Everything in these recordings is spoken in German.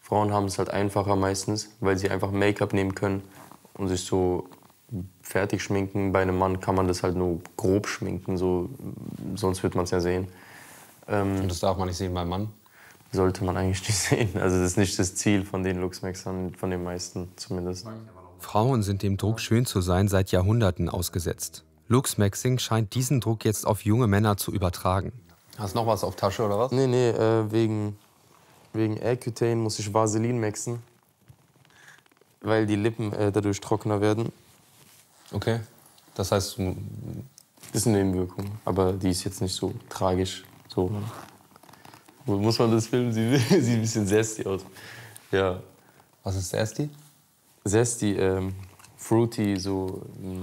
Frauen haben es halt einfacher meistens, weil sie einfach Make-up nehmen können und sich so fertig schminken. Bei einem Mann kann man das halt nur grob schminken, so, sonst wird man es ja sehen. Und das darf man nicht sehen beim Mann? Sollte man eigentlich nicht sehen. Also das ist nicht das Ziel von den Luxmaxern, von den meisten zumindest. Frauen sind dem Druck, schön zu sein, seit Jahrhunderten ausgesetzt. Luxmaxing scheint diesen Druck jetzt auf junge Männer zu übertragen. Hast du noch was auf Tasche oder was? Nee, wegen Accutane muss ich Vaseline maxen, weil die Lippen dadurch trockener werden. Okay, das heißt... Das ist eine Nebenwirkung, aber die ist jetzt nicht so tragisch. So. Muss man das filmen? Sie sieht ein bisschen zesty aus. Ja. Was ist zesty? Zesty, fruity, so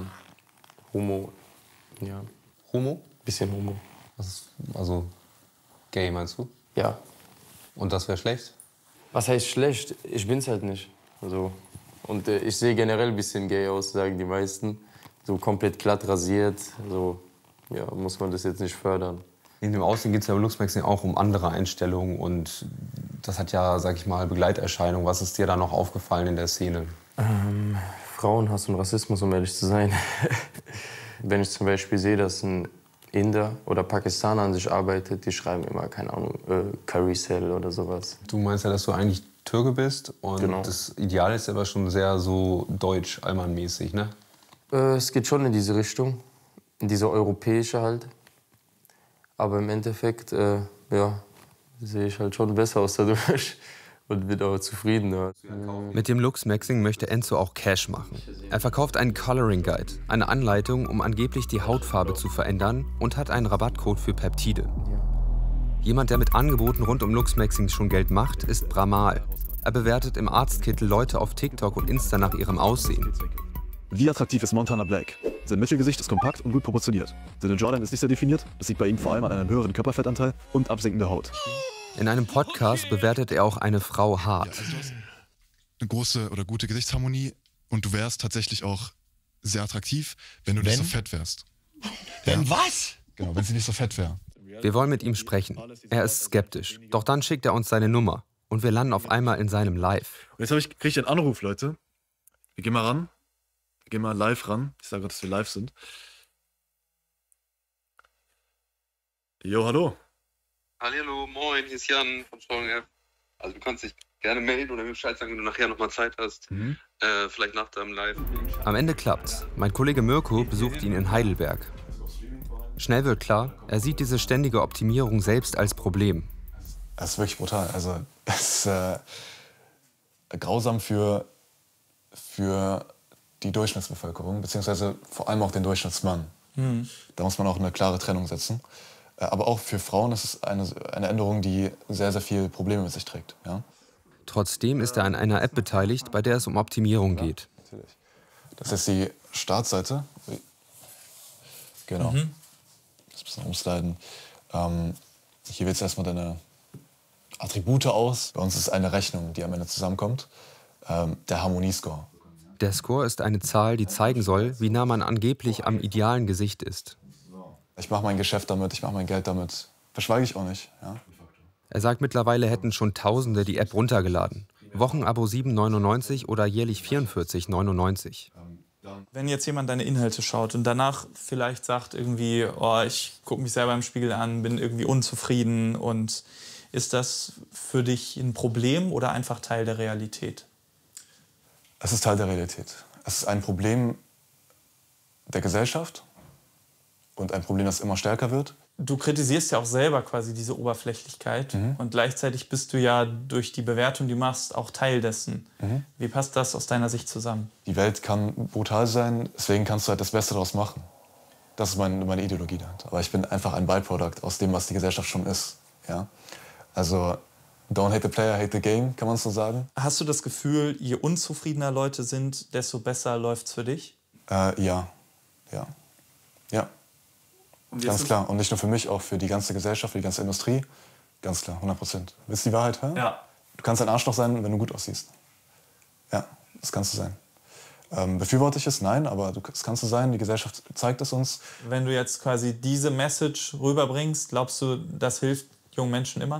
Homo. Ja. Homo? Bisschen Homo. Also gay, meinst du? Ja. Und das wäre schlecht? Was heißt schlecht? Ich bin's halt nicht. Also, und ich sehe generell ein bisschen gay aus, sagen die meisten. So komplett glatt rasiert. So, ja, muss man das jetzt nicht fördern. In dem Aussehen geht es ja bei Luxmaxing auch um andere Einstellungen. Und das hat ja, sag ich mal, Begleiterscheinungen. Was ist dir da noch aufgefallen in der Szene? Frauenhass und Rassismus, um ehrlich zu sein. Wenn ich zum Beispiel sehe, dass ein Inder oder Pakistaner an sich arbeitet, die schreiben immer, keine Ahnung, Curry Cell oder sowas. Du meinst ja, dass du eigentlich Türke bist und Genau. Das Ideal ist aber schon sehr so deutsch, allmannmäßig, ne? Es geht schon in diese Richtung, in diese europäische halt. Aber im Endeffekt, ja, sehe ich halt schon besser aus dadurch und bin auch zufriedener. Mit dem Luxmaxing möchte Enzo auch Cash machen. Er verkauft einen Coloring Guide, eine Anleitung, um angeblich die Hautfarbe zu verändern, und hat einen Rabattcode für Peptide. Jemand, der mit Angeboten rund um Luxmaxing schon Geld macht, ist Bramal. Er bewertet im Arztkittel Leute auf TikTok und Insta nach ihrem Aussehen. Wie attraktiv ist Montana Black? Sein Mittelgesicht ist kompakt und gut proportioniert. Seine Jawline ist nicht sehr definiert. Das liegt bei ihm vor allem an einem höheren Körperfettanteil und absinkender Haut. In einem Podcast bewertet er auch eine Frau hart. Also du hast eine große oder gute Gesichtsharmonie und du wärst tatsächlich auch sehr attraktiv, wenn du nicht so fett wärst. Wenn was? Genau, wenn sie nicht so fett wäre. Wir wollen mit ihm sprechen. Er ist skeptisch. Doch dann schickt er uns seine Nummer. Und wir landen auf einmal in seinem Live. Und jetzt kriege ich einen Anruf, Leute. Wir gehen mal ran. Wir gehen mal live ran. Ich sage gerade, dass wir live sind. Jo, hallo. Hallo, moin, hier ist Jan von Steuerung F. Also du kannst dich gerne melden oder mir Bescheid sagen, wenn du nachher nochmal Zeit hast. Vielleicht nach deinem Live. Am Ende klappt's. Mein Kollege Mirko besucht ihn in Heidelberg. Schnell wird klar, er sieht diese ständige Optimierung selbst als Problem. Das ist wirklich brutal. Also das ist grausam für die Durchschnittsbevölkerung, beziehungsweise vor allem auch den Durchschnittsmann. Da muss man auch eine klare Trennung setzen. Aber auch für Frauen ist es eine Änderung, die sehr, sehr viele Probleme mit sich trägt. Ja? Trotzdem ist er an einer App beteiligt, bei der es um Optimierung geht. Natürlich. Das ist die Startseite. Genau. Das ein bisschen umsliden. Hier wählst du erstmal deine Attribute aus. Bei uns ist eine Rechnung, die am Ende zusammenkommt. Der Harmoniescore. Der Score ist eine Zahl, die zeigen soll, wie nah man angeblich am idealen Gesicht ist. Ich mache mein Geschäft damit, ich mache mein Geld damit. Verschweige ich auch nicht. Ja? Er sagt, mittlerweile hätten schon Tausende die App runtergeladen. Wochenabo 7,99 oder jährlich 44,99. Wenn jetzt jemand deine Inhalte schaut und danach vielleicht sagt irgendwie, oh, ich gucke mich selber im Spiegel an, bin irgendwie unzufrieden, und ist das für dich ein Problem oder einfach Teil der Realität? Es ist Teil der Realität. Es ist ein Problem der Gesellschaft und ein Problem, das immer stärker wird. Du kritisierst ja auch selber quasi diese Oberflächlichkeit und gleichzeitig bist du ja durch die Bewertung, die du machst, auch Teil dessen. Wie passt das aus deiner Sicht zusammen? Die Welt kann brutal sein, deswegen kannst du halt das Beste daraus machen. Das ist meine Ideologie dahinter. Aber ich bin einfach ein Byproduct aus dem, was die Gesellschaft schon ist. Ja? Also, don't hate the player, hate the game, kann man so sagen. Hast du das Gefühl, je unzufriedener Leute sind, desto besser läuft's für dich? Ja. Ganz klar. Und nicht nur für mich, auch für die ganze Gesellschaft, für die ganze Industrie. Ganz klar, 100%. Willst du die Wahrheit hören? Ja. Du kannst ein Arschloch sein, wenn du gut aussiehst. Ja, das kannst du sein. Befürworte ich es? Nein, aber das kannst du sein. Die Gesellschaft zeigt es uns. Wenn du jetzt quasi diese Message rüberbringst, glaubst du, das hilft jungen Menschen immer?